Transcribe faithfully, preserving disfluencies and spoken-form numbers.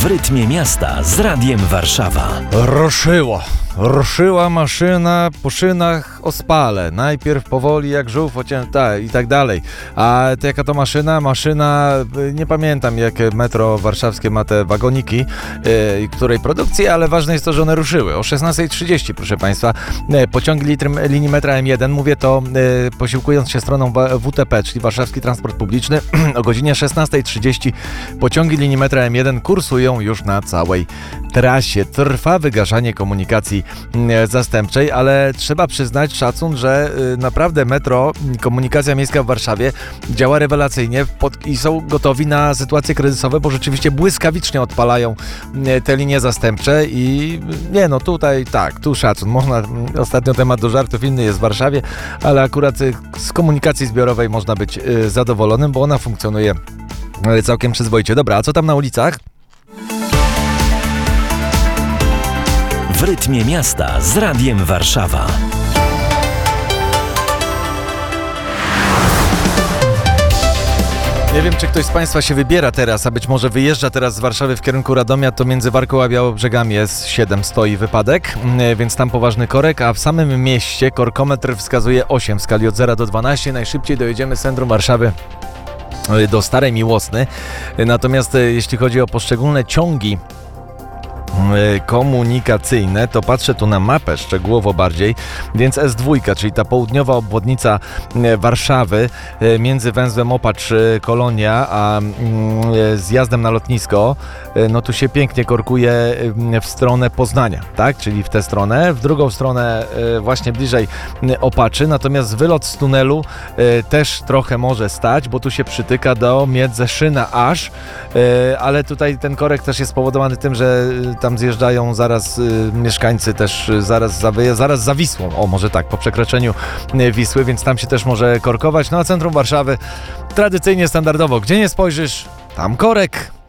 W rytmie miasta z Radiem Warszawa. Ruszyło. Ruszyła maszyna po szynach ospale. Najpierw powoli jak żółw ocięta i tak dalej. A to jaka to maszyna? Maszyna, nie pamiętam jakie metro warszawskie ma te wagoniki, yy, której produkcji, ale ważne jest to, że one ruszyły. O szesnasta trzydzieści, proszę Państwa, yy, pociągi litr, linii metra M jeden, mówię to yy, posiłkując się stroną W T P, czyli Warszawski Transport Publiczny, o godzinie szesnasta trzydzieści pociągi linii metra M jeden kursują już na całej trasie. Trwa wygaszanie komunikacji zastępczej, ale trzeba przyznać szacun, że naprawdę metro, komunikacja miejska w Warszawie działa rewelacyjnie pod, i są gotowi na sytuacje kryzysowe, bo rzeczywiście błyskawicznie odpalają te linie zastępcze i nie no tutaj tak, tu szacun. Można, ostatnio temat do żartów inny jest w Warszawie, ale akurat z komunikacji zbiorowej można być zadowolonym, bo ona funkcjonuje całkiem przyzwoicie. Dobra, a co tam na ulicach? W rytmie miasta z Radiem Warszawa. Nie wiem, czy ktoś z Państwa się wybiera teraz, a być może wyjeżdża teraz z Warszawy w kierunku Radomia, to między Warką a Białobrzegami S siedem stoi wypadek, więc tam poważny korek, a w samym mieście korkometr wskazuje osiem w skali od zera do dwunastu. Najszybciej dojedziemy z centrum Warszawy do Starej Miłosny. Natomiast jeśli chodzi o poszczególne ciągi komunikacyjne, to patrzę tu na mapę szczegółowo bardziej, więc S dwa, czyli ta południowa obwodnica Warszawy między węzłem Opacz-Kolonia a zjazdem na lotnisko, no tu się pięknie korkuje w stronę Poznania, tak, czyli w tę stronę, w drugą stronę właśnie bliżej Opaczy, natomiast wylot z tunelu też trochę może stać, bo tu się przytyka do Międzyszyna aż, ale tutaj ten korek też jest spowodowany tym, że tam zjeżdżają zaraz y, mieszkańcy też y, zaraz, za, zaraz za Wisłą, o może tak, po przekroczeniu y, Wisły, więc tam się też może korkować. No a centrum Warszawy tradycyjnie, standardowo, gdzie nie spojrzysz, tam korek.